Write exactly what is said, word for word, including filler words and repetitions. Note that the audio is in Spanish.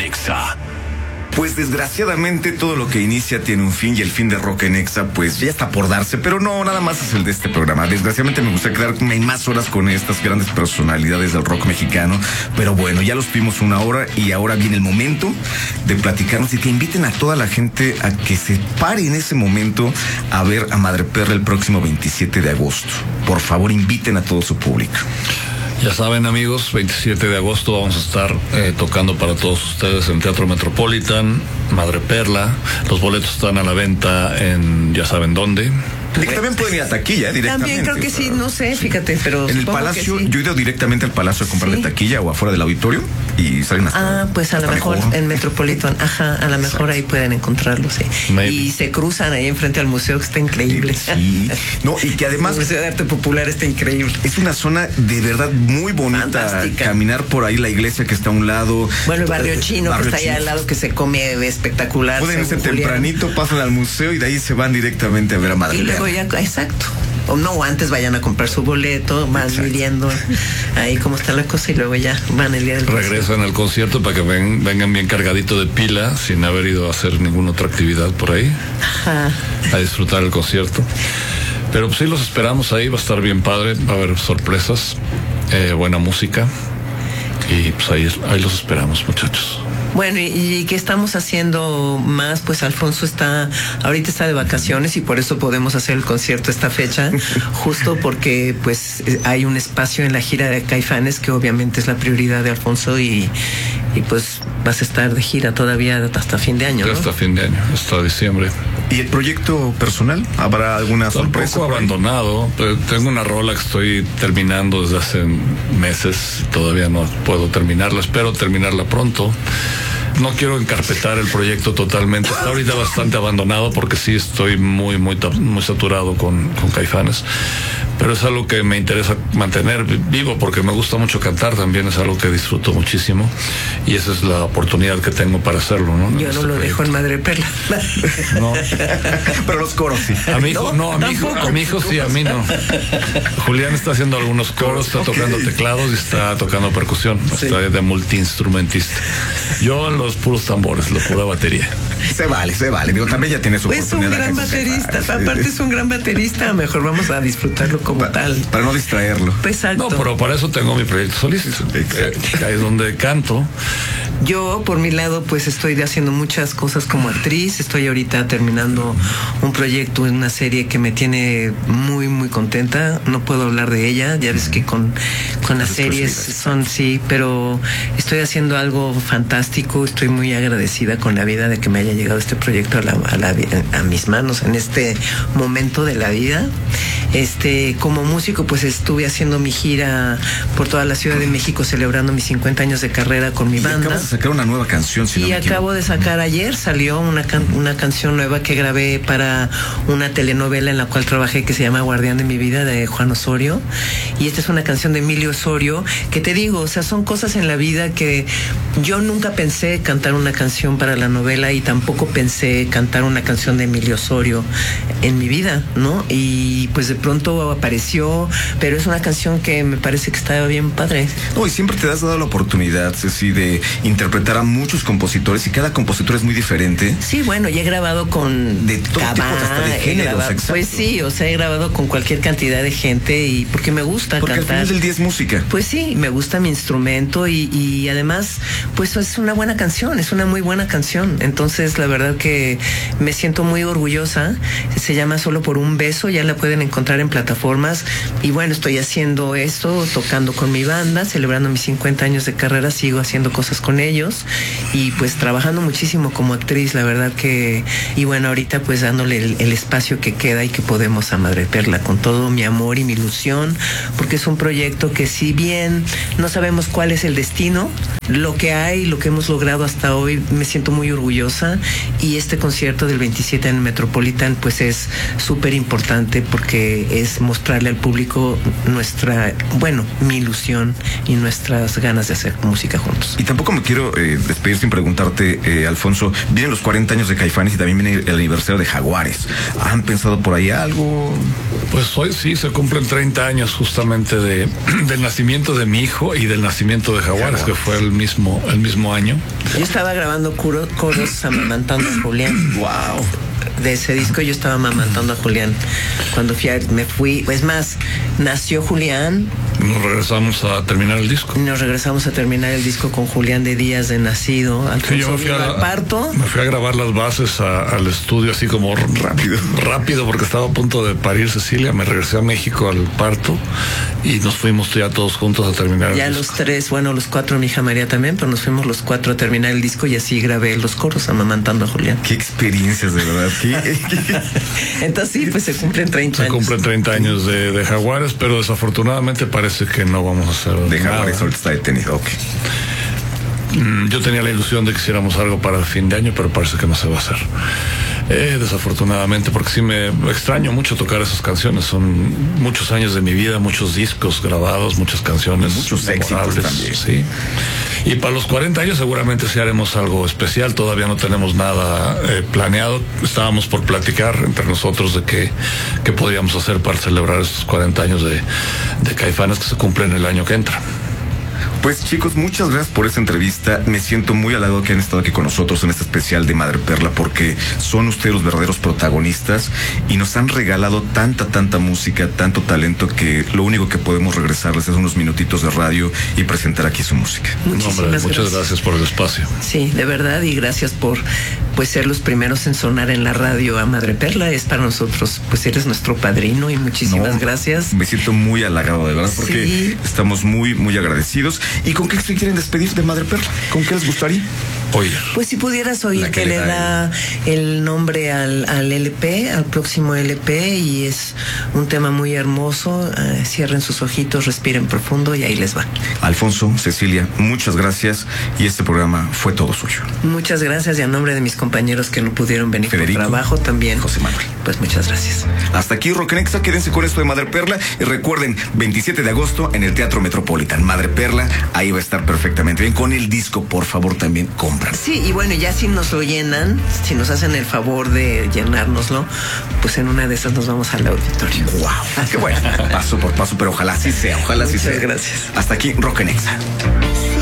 Exa. Pues desgraciadamente todo lo que inicia tiene un fin y el fin de Rock en Exa pues ya está por darse, pero no, nada más es el de este programa. Desgraciadamente me gustaría quedarme más horas con estas grandes personalidades del rock mexicano, pero bueno, ya los tuvimos una hora y ahora viene el momento de platicarnos y que inviten a toda la gente a que se pare en ese momento a ver a Madreperla el próximo veintisiete de agosto. Por favor, inviten a todo su público. Ya saben, amigos, veintisiete de agosto vamos a estar eh, tocando para todos ustedes en Teatro Metropolitan, Madreperla. Los boletos están a la venta en ya saben dónde. Que también pueden ir a taquilla directamente. También creo que sí, no sé, fíjate, pero en el Palacio, sí. Yo he ido directamente al Palacio a comprarle ¿Sí? taquilla o afuera del auditorio y salen hasta. Ah, pues a lo mejor, mejor en Metropolitan, ajá, a lo mejor ahí pueden encontrarlo, sí. Maybe. Y se cruzan ahí enfrente al museo, que está increíble. Sí, no, y que además el Museo de Arte Popular está increíble. Es una zona de verdad muy bonita. Fantástica. Caminar por ahí, la iglesia que está a un lado. Bueno, el barrio chino barrio que está chino. Allá al lado, que se come espectacular. Pueden irse tempranito, pasan al museo y de ahí se van directamente a ver a Madre. Y luego ya, exacto. O no, antes vayan a comprar su boleto, van midiendo ahí cómo está la cosa y luego ya van el día del concierto. Regresan al concierto para que ven, vengan bien cargadito de pila sin haber ido a hacer ninguna otra actividad por ahí. Ajá. A disfrutar el concierto. Pero pues sí, los esperamos ahí, va a estar bien padre, va a haber sorpresas, eh, buena música y pues ahí, ahí los esperamos, muchachos. Bueno, y, y ¿qué estamos haciendo más? Pues Alfonso está, ahorita está de vacaciones y por eso podemos hacer el concierto esta fecha, justo porque pues hay un espacio en la gira de Caifanes que obviamente es la prioridad de Alfonso y, y pues vas a estar de gira todavía hasta fin de año, ¿no? Hasta fin de año, hasta diciembre. ¿Y el proyecto personal? ¿Habrá alguna Está sorpresa? Un poco abandonado. Tengo una rola que estoy terminando desde hace meses. Todavía no puedo terminarla. Espero terminarla pronto. No quiero encarpetar el proyecto totalmente. Está ahorita bastante abandonado porque sí estoy muy, muy, muy saturado con, con Caifanes. Pero es algo que me interesa mantener vivo porque me gusta mucho cantar, también es algo que disfruto muchísimo y esa es la oportunidad que tengo para hacerlo, ¿no? Yo no lo dejo en Madreperla. No. Pero los coros sí. A mi hijo, no, no a mi hijo, a mi hijo sí, a mí no. Julián está haciendo algunos coros, está okay. tocando teclados y está tocando percusión, sí. Está de multiinstrumentista. Yo los puros tambores, la pura batería. Se vale, se vale. Digo, también ya tiene su pues oportunidad. Es un gran baterista, sí. Aparte es un gran baterista, mejor vamos a disfrutarlo como pa, tal. Para no distraerlo. Exacto. No, pero para eso tengo mi proyecto solista. Ahí es donde canto. Yo, por mi lado, pues estoy haciendo muchas cosas como actriz. Estoy ahorita terminando un proyecto, una serie que me tiene muy, muy contenta. No puedo hablar de ella. Ya ves que con, con las series son, sí, pero estoy haciendo algo fantástico. Estoy muy agradecida con la vida de que me haya llegado este proyecto a, la, a, la, a mis manos en este momento de la vida. Este, como músico, pues estuve haciendo mi gira por toda la Ciudad de México celebrando mis cincuenta años de carrera con mi banda. Acabas de sacar una nueva canción, si y no me acabo de sacar ayer, salió una, can, una canción nueva que grabé para una telenovela en la cual trabajé que se llama Guardián de mi vida, de Juan Osorio. Y esta es una canción de Emilio Osorio, que te digo, o sea, son cosas en la vida que yo nunca pensé cantar una canción para la novela y tampoco pensé cantar una canción de Emilio Osorio en mi vida, ¿no? Y pues de pronto apareció, pero es una canción que me parece que está bien padre. No, y siempre te has dado la oportunidad, Ceci, de interpretar a muchos compositores y cada compositor es muy diferente. Sí, bueno, ya he grabado con de todo Cabá, tipo, hasta de géneros, grabado, pues sí, o sea, he grabado con cualquier cantidad de gente y porque me gusta porque cantar. Porque al final del día es música. Pues sí, me gusta mi instrumento y, y además, pues es una buena canción, es una muy buena canción. Entonces, la verdad que me siento muy orgullosa. Se llama Solo por un beso, ya la pueden encontrar en plataformas. Y bueno, estoy haciendo esto, tocando con mi banda, celebrando mis cincuenta años de carrera, sigo haciendo cosas con ellos y pues trabajando muchísimo como actriz, la verdad que, y bueno, ahorita pues dándole el, el espacio que queda y que podemos a Madreperla con todo mi amor y mi ilusión, porque es un proyecto que si bien no sabemos cuál es el destino, lo que hay, lo que hemos logrado hasta hoy, me siento muy orgullosa y este concierto del veintisiete en el Metropolitan pues es súper importante porque es mostrarle al público nuestra, bueno, mi ilusión y nuestras ganas de hacer música juntos. Y tampoco me quiero eh, despedir sin preguntarte, eh, Alfonso, vienen los cuarenta años de Caifanes y también viene el aniversario de Jaguares. ¿Han pensado por ahí algo? Pues hoy sí se cumplen treinta años justamente de, del nacimiento de mi hijo y del nacimiento de Jaguares, que fue el mismo, el mismo año. Yo estaba grabando coro, coros amamantando a Julián. Wow. De ese disco yo estaba amamantando a Julián. Cuando fui a, me fui, es más, nació Julián. Nos regresamos a terminar el disco. Y nos regresamos a terminar el disco con Julián de días de nacido. Sí, yo me fui, a, al parto. me fui a grabar las bases a, al estudio así como rápido, rápido, porque estaba a punto de parir Cecilia. Me regresé a México al parto y nos fuimos ya todos juntos a terminar ya el los disco. tres, bueno, los cuatro, mi hija María también, pero nos fuimos los cuatro a terminar el disco y así grabé los coros amamantando a Julián. Qué experiencias, de verdad. ¿Qué? Entonces sí, pues se cumplen treinta se años. Se cumplen treinta años de, de Jaguares, pero desafortunadamente parece que no vamos a hacer de nada. Jaguares. Ahorita está detenido, ok. Mm, yo tenía la ilusión de que hiciéramos algo para el fin de año, pero parece que no se va a hacer. Eh, desafortunadamente, porque sí me extraño mucho tocar esas canciones. Son muchos años de mi vida, muchos discos grabados, muchas canciones. Muchos éxitos también. Sí. Y para los cuarenta años seguramente sí haremos algo especial. Todavía no tenemos nada eh, planeado. Estábamos por platicar entre nosotros de qué, qué podríamos hacer para celebrar estos cuarenta años de, de Caifanes, que se cumplen el año que entra. Pues chicos, muchas gracias por esta entrevista. Me siento muy halagado que han estado aquí con nosotros en este especial de Madre Perla, porque son ustedes los verdaderos protagonistas y nos han regalado tanta, tanta música, tanto talento, que lo único que podemos regresarles es unos minutitos de radio y presentar aquí su música. Muchísimas no, hombre, muchas gracias. gracias por el espacio. Sí, de verdad, y gracias por pues ser los primeros en sonar en la radio a Madre Perla. Es para nosotros, pues eres nuestro padrino y muchísimas No, gracias. Me siento muy halagado, de verdad, porque Sí. estamos muy, muy agradecidos. ¿Y con qué se quieren despedir de Madre Perla? ¿Con qué les gustaría? Oye. Pues si pudieras oír La que que, le le da da el nombre al, al L P, al próximo L P, y es un tema muy hermoso. Eh, cierren sus ojitos, respiren profundo y ahí les va. Alfonso, Cecilia, muchas gracias y este programa fue todo suyo. Muchas gracias y a nombre de mis compañeros que no pudieron venir Federico, por trabajo también. José Manuel. Pues muchas gracias. Hasta aquí Rock Nexa, quédense con esto de Madre Perla y recuerden, veintisiete de agosto en el Teatro Metropolitan, Madre Perla, ahí va a estar perfectamente bien. Con el disco, por favor, también compran. Sí, y bueno, ya si nos lo llenan, si nos hacen el favor de llenárnoslo, pues en una de esas nos vamos al auditorio. Wow, qué bueno, paso por paso, pero ojalá sí sea, ojalá sí Muchas sea. gracias. Hasta aquí Rock Nexa.